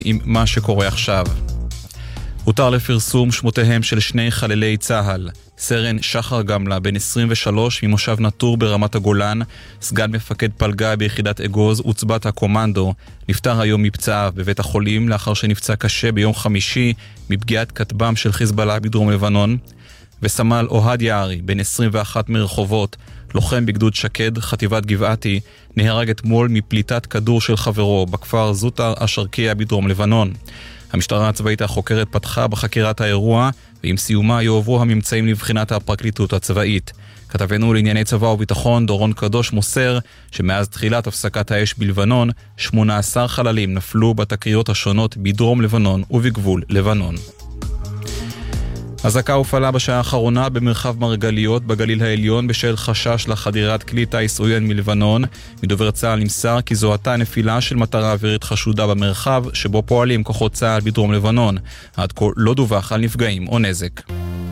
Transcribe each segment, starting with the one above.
עם מה שקורה עכשיו. הותר לפרסום שמותיהם של שני חללי צה"ל, סרן שחר גמלה, בן 23 ממושב נטור ברמת הגולן, סגן מפקד פלגה ביחידת אגוז וצבת הקומנדו, נפטר היום מפצעיו בבית החולים לאחר שנפצע קשה ביום חמישי מפגיעת כטב"ם של חיזבאללה בדרום לבנון, וסמל אוהד יערי, בן 21 מרחובות, לוחם בגדוד שקד, חטיבת גבעתי, נהרג אתמול מפליטת כדור של חברו בכפר זוטר השרקיה בדרום לבנון. המשטרה הצבאית החוקרת פתחה בחקירת האירוע, ועם סיומה יועברו הממצאים לבחינת הפרקליטות הצבאית. כתבנו לענייני צבא וביטחון דורון קדוש מוסר שמאז תחילת הפסקת האש בלבנון, 18 חללים נפלו בתקריות השונות בדרום לבנון ובגבול לבנון. אזעקה הופעלה בשעה האחרונה במרחב מרגליות בגליל העליון בשל חשש לחדירת כלי טיס עוין מלבנון. מדובר צה"ל נמסר כי זו הייתה נפילה של מטרה אווירית חשודה במרחב שבו פועלים כוחות צה"ל בדרום לבנון. עד כה לא דווח על נפגעים או נזק.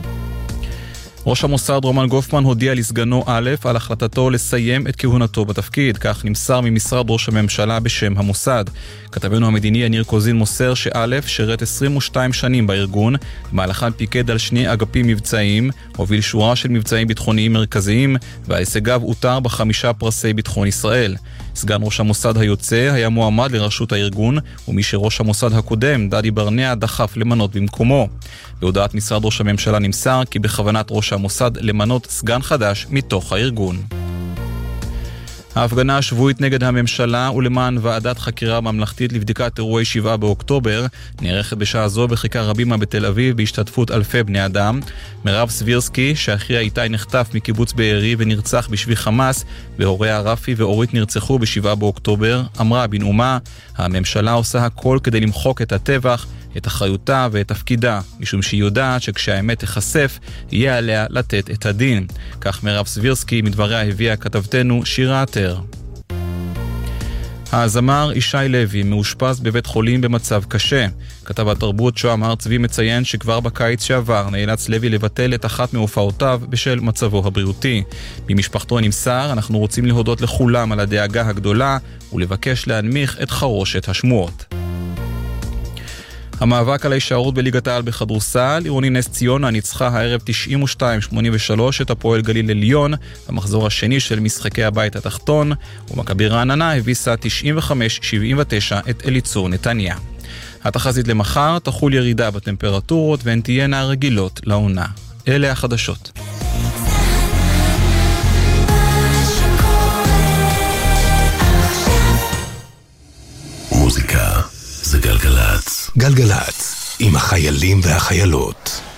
ראש המוסד רומן גופמן הודיע לסגנו א' על החלטתו לסיים את כהונתו בתפקיד, כך נמסר ממשרד ראש הממשלה בשם המוסד. כתבנו המדיני יניר קוזין מוסר שא' שרת 22 שנים בארגון, במהלכן פיקד על 2 אגפים מבצעיים, הוביל שורה של מבצעים ביטחוניים מרכזיים, והישגיו הותר ב5 פרסי ביטחון ישראל. סגן ראש המוסד היוצא היה מועמד לראשות הארגון, ומי שראש המוסד הקודם, דדי ברנע, דחף למנות במקומו. בהודעת משרד ראש הממשלה נמסר כי בכוונת ראש המוסד למנות סגן חדש מתוך הארגון. ההפגנה השבועית נגד הממשלה ולמען ועדת חקירה ממלכתית לבדיקת אירועי 7 באוקטובר נערכת בשעה זו בכיכר הבימה בתל אביב בהשתתפות אלפי בני אדם. מירב סבירסקי, שאחיה איתי נחטף מקיבוץ בארי ונרצח בשבי חמאס, והוריה רפי ואורית נרצחו ב7 באוקטובר, אמרה בנאומה, הממשלה עושה הכל כדי למחוק את הטבח, את אחריותה ואת תפקידה, משום שהיא יודעת שכשהאמת תחשף, יהיה עליה לתת את הדין. כך מירב סבירסקי מדבריה הביאה כתבתנו שירה עטר. הזמר ישי לוי מאושפז בבית חולים במצב קשה. כתב התרבות שוהם הר צבי מציין שכבר בקיץ שעבר נאלץ לוי לבטל את אחת מהופעותיו בשל מצבו הבריאותי. ממשפחתו נמסר, אנחנו רוצים להודות לכולם על הדאגה הגדולה ולבקש להנמיך את חרושת השמועות. המאבק על ההישארות בליגת העל בכדורסל, עירוני נס ציונה ניצחה הערב 92-83 את הפועל גליל עליון במחזור השני של משחקי הבית התחתון, ומכבי רעננה הביסה 95-79 את אליצור נתניה. התחזית למחר תחול ירידה בטמפרטורות והן תהיינה רגילות לעונה. אלה החדשות. מוזיקה זה גלגלץ. גלגלץ, עם החיילים והחיילות.